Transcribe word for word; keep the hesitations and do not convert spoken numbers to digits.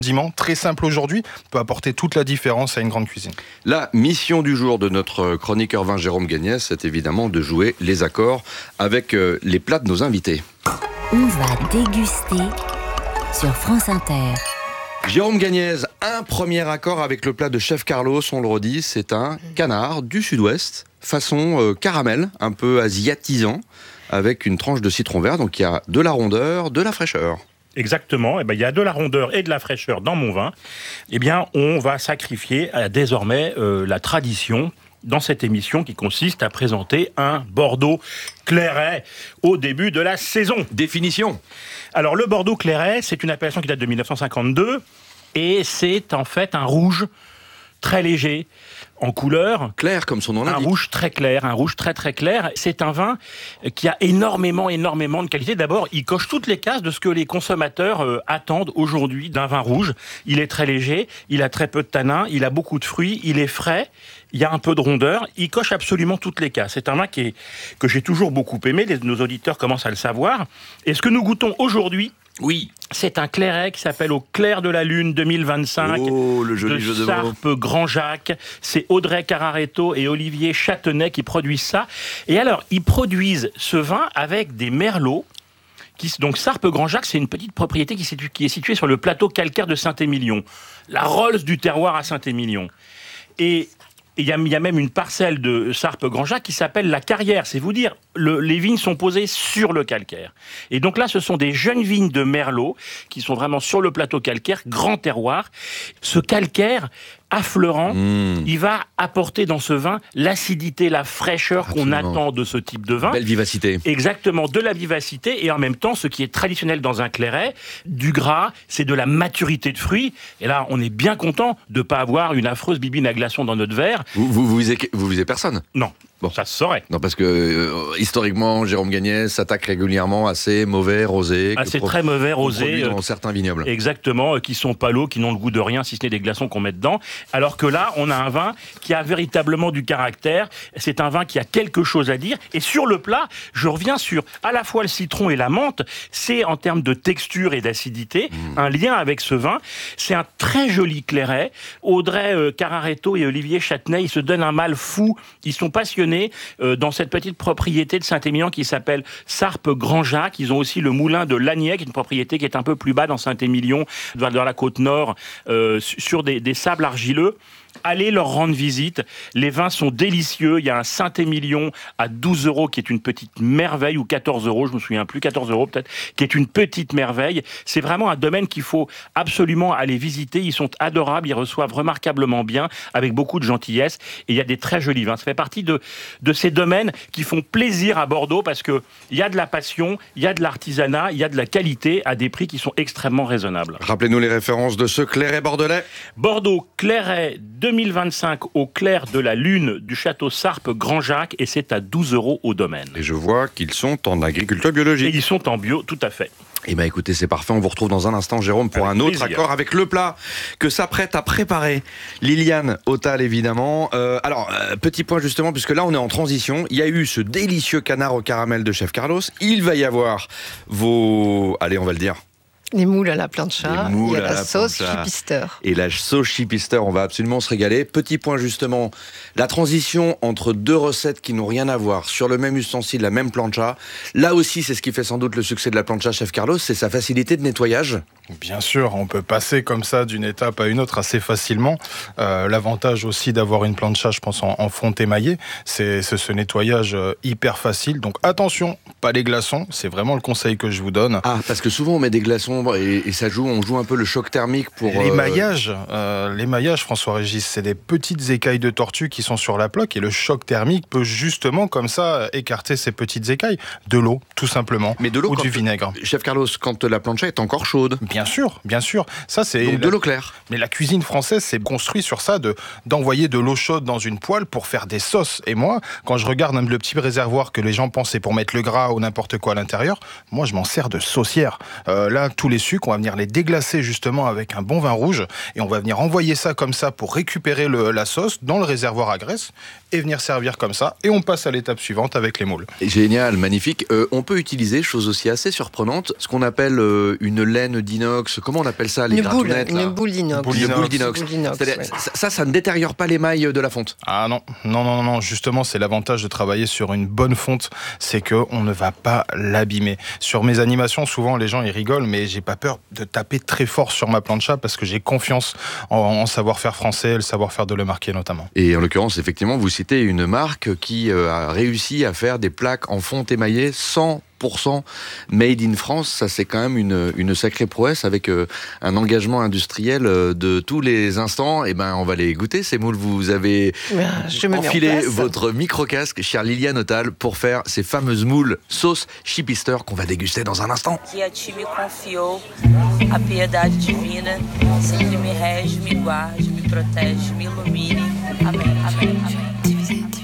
Très simple aujourd'hui, peut apporter toute la différence à une grande cuisine. La mission du jour de notre chroniqueur vin Jérôme Gagnès, c'est évidemment de jouer les accords avec les plats de nos invités. On va déguster sur France Inter. Jérôme Gagnès, un premier accord avec le plat de Chef Carlos, on le redit, c'est un canard du sud-ouest, façon euh, caramel, un peu asiatisant, avec une tranche de citron vert, donc il y a de la rondeur, de la fraîcheur. Exactement, eh ben, il y a de la rondeur et de la fraîcheur dans mon vin. Eh bien, on va sacrifier euh, désormais euh, la tradition dans cette émission qui consiste à présenter un Bordeaux Clairet au début de la saison. Définition. Alors, le Bordeaux Clairet, c'est une appellation qui date de dix-neuf cent cinquante-deux et c'est en fait un rouge très léger, en couleur. Clair, comme son nom l'indique. Un rouge très clair, un rouge très très clair. C'est un vin qui a énormément, énormément de qualité. D'abord, il coche toutes les cases de ce que les consommateurs euh, attendent aujourd'hui d'un vin rouge. Il est très léger, il a très peu de tanins, il a beaucoup de fruits, il est frais, il y a un peu de rondeur. Il coche absolument toutes les cases. C'est un vin qui est, que j'ai toujours beaucoup aimé. Les, nos auditeurs commencent à le savoir. Et ce que nous goûtons aujourd'hui, oui, c'est un Clairet qui s'appelle Au clair de la lune deux mille vingt-cinq. Oh, le joli de jeu de mots. Sarpe Grand Jacques. C'est Audrey Cararetto et Olivier Châtenay qui produisent ça. Et alors, ils produisent ce vin avec des merlots. Qui, donc, Sarpe Grand Jacques, c'est une petite propriété qui, situe, qui est située sur le plateau calcaire de Saint-Émilion. La Rolls du terroir à Saint-Émilion. Et il y, y a même une parcelle de Sarpe Grand Jacques qui s'appelle la Carrière. C'est vous dire, le, les vignes sont posées sur le calcaire. Et donc là, ce sont des jeunes vignes de Merlot qui sont vraiment sur le plateau calcaire, grand terroir. Ce calcaire affleurant, mmh. il va apporter dans ce vin l'acidité, la fraîcheur Absolument. qu'on attend de ce type de vin. Belle vivacité. Exactement, de la vivacité et en même temps, ce qui est traditionnel dans un Clairet, du gras, c'est de la maturité de fruits. Et là, on est bien content de ne pas avoir une affreuse bibine à glaçons dans notre verre. Vous, vous, vous, visez, vous visez personne ? Non. Bon. Ça se saurait. Non, parce que euh, historiquement, Jérôme Gagnès s'attaque régulièrement à ces mauvais rosés. À ces pro- très mauvais rosés. Dans euh, certains vignobles. Exactement, euh, qui sont palos, qui n'ont le goût de rien, si ce n'est des glaçons qu'on met dedans. Alors que là, on a un vin qui a véritablement du caractère. C'est un vin qui a quelque chose à dire. Et sur le plat, je reviens sur à la fois le citron et la menthe. C'est en termes de texture et d'acidité, mmh. un lien avec ce vin. C'est un très joli Clairet. Audrey euh, Cararetto et Olivier Châtenay, ils se donnent un mal fou. Ils sont passionnés dans cette petite propriété de Saint-Émilion qui s'appelle Sarpe Grand Jacques. Ils ont aussi le moulin de Lagnet, qui est une propriété qui est un peu plus bas dans Saint-Émilion, dans la côte nord, euh, sur des, des sables argileux. Allez leur rendre visite. Les vins sont délicieux. Il y a un Saint-Émilion à douze euros qui est une petite merveille, ou quatorze euros, je me souviens plus, quatorze euros peut-être, qui est une petite merveille. C'est vraiment un domaine qu'il faut absolument aller visiter. Ils sont adorables, ils reçoivent remarquablement bien, avec beaucoup de gentillesse. Et il y a des très jolis vins. Ça fait partie de, de ces domaines qui font plaisir à Bordeaux parce qu'il y a de la passion, il y a de l'artisanat, il y a de la qualité à des prix qui sont extrêmement raisonnables. Rappelez-nous les références de ce Clairet bordelais. Bordeaux Clairet deux mille vingt-cinq au clair de la lune du château Sarpe Grand Jacques et c'est à douze euros au domaine. Et je vois qu'ils sont en agriculture biologique. Et ils sont en bio, tout à fait. Eh bien écoutez, c'est parfait, on vous retrouve dans un instant Jérôme pour avec un autre plaisir. Accord avec le plat que s'apprête à préparer Liliane Autal évidemment. Euh, alors, euh, petit point justement, puisque là on est en transition, il y a eu ce délicieux canard au caramel de Chef Carlos, il va y avoir vos... Allez, on va le dire. Les moules à la plancha, il y a la, la sauce plancha. chipister. Et la sauce chipister, on va absolument se régaler. Petit point justement, la transition entre deux recettes qui n'ont rien à voir, sur le même ustensile, la même plancha. Là aussi, c'est ce qui fait sans doute le succès de la plancha Chef Carlos, c'est sa facilité de nettoyage. Bien sûr, on peut passer comme ça d'une étape à une autre assez facilement. Euh, l'avantage aussi d'avoir une plancha, je pense, en, en fonte émaillée, c'est, c'est ce nettoyage hyper facile. Donc attention, pas les glaçons, c'est vraiment le conseil que je vous donne. Ah, parce que souvent on met des glaçons et, et ça joue, on joue un peu le choc thermique pour... L'émaillage, euh, l'émaillage, François-Régis, c'est des petites écailles de tortue qui sont sur la plaque et le choc thermique peut justement comme ça écarter ces petites écailles. De l'eau, tout simplement, mais de l'eau, ou du vinaigre. Chef Carlos, quand la plancha est encore chaude. Bien sûr, bien sûr. Ça, c'est donc de l'eau claire. Mais la cuisine française, c'est construit sur ça, de, d'envoyer de l'eau chaude dans une poêle pour faire des sauces. Et moi, quand je regarde le petit réservoir que les gens pensaient pour mettre le gras ou n'importe quoi à l'intérieur, moi, je m'en sers de saucière. Euh, là, tous les sucres, on va venir les déglacer justement avec un bon vin rouge et on va venir envoyer ça comme ça pour récupérer le, la sauce dans le réservoir à graisse et venir servir comme ça. Et on passe à l'étape suivante avec les moules. Génial, magnifique. Euh, on peut utiliser, chose aussi assez surprenante, ce qu'on appelle euh, une laine d'inox. Comment on appelle ça, les une boule, gratounettes, une boule d'inox. Une boule d'inox. Ouais. Ça, ça, ça ne détériore pas l'émail de la fonte. Ah non, non, non, non. Justement, c'est l'avantage de travailler sur une bonne fonte, c'est que on ne va pas l'abîmer. Sur mes animations, souvent les gens ils rigolent, mais j'ai pas peur de taper très fort sur ma plancha parce que j'ai confiance en, en savoir-faire français, le savoir-faire de Le Marquier notamment. Et en l'occurrence, effectivement, vous citez une marque qui euh, a réussi à faire des plaques en fonte émaillée cent pour cent made in France. Ça, c'est quand même une, une sacrée prouesse avec euh, un engagement industriel euh, de tous les instants. Et ben, on va les goûter, ces moules. Vous avez Je me enfilé votre micro-casque, chère Liliane Autal, pour faire ces fameuses moules sauce chipister qu'on va déguster dans un instant. Que a ti me confiou, a piedade divina sempre me rege, me guarde, me protege, me ilumine. Amém. Amém.